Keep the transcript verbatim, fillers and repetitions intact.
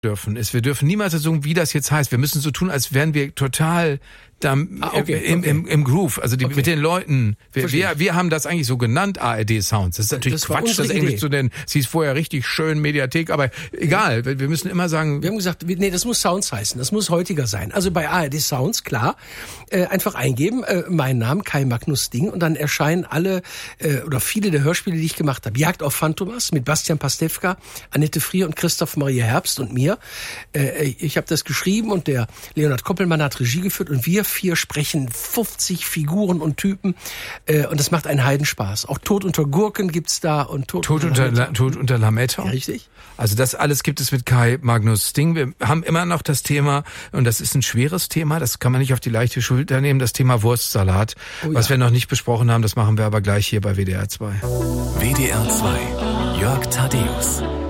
dürfen ist, wir dürfen niemals sagen, wie das jetzt heißt. Wir müssen so tun, als wären wir total da ah, okay, im, okay. im, im Groove. Also die, okay. mit den Leuten. Wir, wir, wir haben das eigentlich so genannt, A R D-Sounds. Das ist natürlich das Quatsch, das Englisch zu nennen. Sie ist vorher richtig schön, Mediathek, aber egal. Wir müssen immer sagen... Wir haben gesagt, nee, das muss Sounds heißen. Das muss heutiger sein. Also bei A R D-Sounds, klar, äh, einfach eingeben, äh, mein Name, Kai Magnus Ding, und dann erscheinen alle äh, oder viele der Hörspiele, die ich gemacht habe. Jagd auf Phantomas mit Bastian Pastewka, Annette Frier und Christoph Maria Herbst und mir. Äh, ich habe das geschrieben und der Leonhard Koppelmann hat Regie geführt und wir vier sprechen fünfzig Figuren und Typen äh, und das macht einen Heidenspaß. Auch Tod unter Gurken gibt's da und Tod, Tod unter, unter, La, Tod unter Lametta. Ja, richtig. Also das alles gibt es mit Kai Magnus Ding. Wir haben immer noch das Thema, und das ist ein schweres Thema, das kann man nicht auf die leichte Schulter nehmen, das Thema Wurstsalat. Oh ja. Was wir noch nicht besprochen haben, das machen wir aber gleich hier bei W D R zwei. W D R zwei, Jörg Thaddeus.